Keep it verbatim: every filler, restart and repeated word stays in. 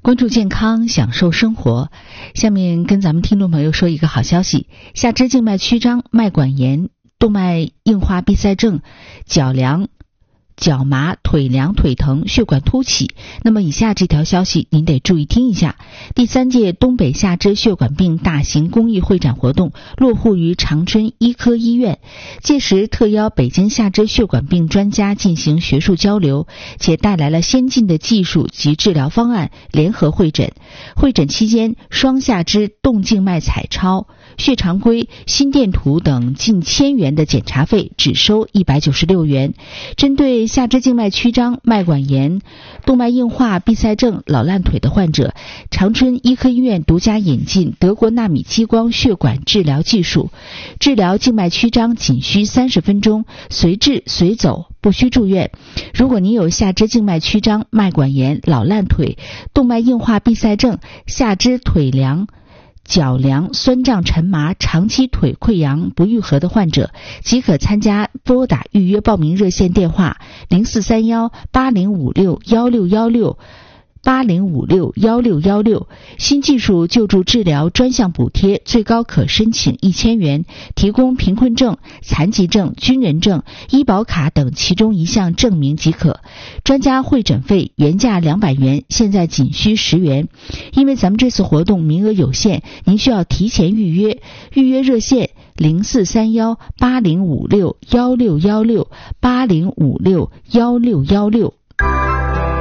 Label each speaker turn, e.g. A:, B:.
A: 关注健康，享受生活。下面跟咱们听众朋友说一个好消息，下肢静脉曲张、脉管炎、动脉硬化闭塞症、脚凉、脚麻、腿凉、腿疼、血管凸起，那么以下这条消息您得注意听一下。第三届东北下肢血管病大型公益会展活动落户于长春医科医院，届时特邀北京下肢血管病专家进行学术交流，且带来了先进的技术及治疗方案，联合会诊。会诊期间，双下肢动静脉彩超、血常规、心电图等近千元的检查费只收一百九十六元。针对下肢静脉曲张、脉管炎、动脉硬化闭塞症、老烂腿的患者，长春医科医院独家引进德国纳米激光血管治疗技术，治疗静脉曲张仅需三十分钟，随治随走，不需住院。如果您有下肢静脉曲张、脉管炎、老烂腿、动脉硬化闭塞症、下肢腿凉、脚凉、酸胀沉麻、长期腿溃疡不愈合的患者，即可参加拨打预约报名热线电话零四三幺八零五六幺六幺六八零五六幺六幺六，新技术救助治疗专项补贴最高可申请一千元，提供贫困证、残疾证、军人证、医保卡等其中一项证明即可。专家会诊费原价两百元，现在仅需十元。因为咱们这次活动名额有限，您需要提前预约，预约热线零四三幺八零五六幺六幺六八零五六幺六幺六。